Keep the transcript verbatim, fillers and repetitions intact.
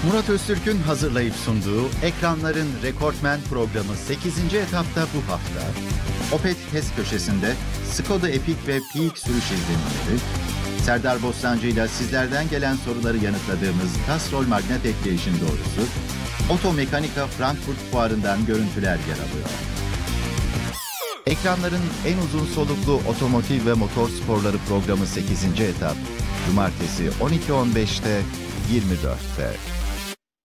Murat Öztürk'ün hazırlayıp sunduğu Ekranların Rekortmen programı sekizinci etapta bu hafta Opet test köşesinde Skoda Epic ve Peak sürüş izlenimleri, Serdar Bostancı ile sizlerden gelen soruları yanıtladığımız Castrol Magnet ekleyişin doğrusu, Otomekanika Frankfurt Fuarı'ndan görüntüler yer alıyor. Ekranların en uzun soluklu otomotiv ve motor sporları programı sekizinci etap, Cumartesi on iki on beşte yirmi dörtte.